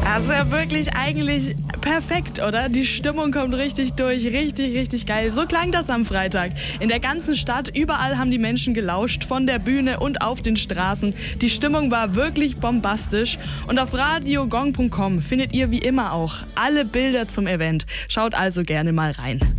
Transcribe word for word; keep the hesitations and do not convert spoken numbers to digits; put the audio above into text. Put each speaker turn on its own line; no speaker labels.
Also ja wirklich eigentlich perfekt, oder? Die Stimmung kommt richtig durch, richtig, richtig geil. So klang das am Freitag. In der ganzen Stadt, überall haben die Menschen gelauscht, von der Bühne und auf den Straßen. Die Stimmung war wirklich bombastisch. Und auf radiogong punkt com findet ihr wie immer auch alle Bilder zum Event. Schaut also gerne mal rein.